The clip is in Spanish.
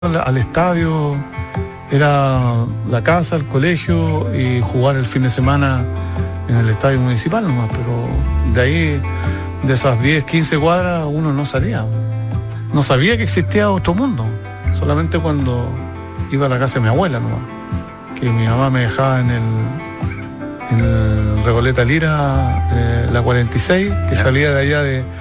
al estadio, era la casa, el colegio y jugar el fin de semana en el estadio municipal nomás, pero de ahí, de esas 10, 15 cuadras, uno no salía. No sabía que existía otro mundo, solamente cuando iba a la casa de mi abuela nomás, que mi mamá me dejaba en el Recoleta Lira, la 46, que salía de allá de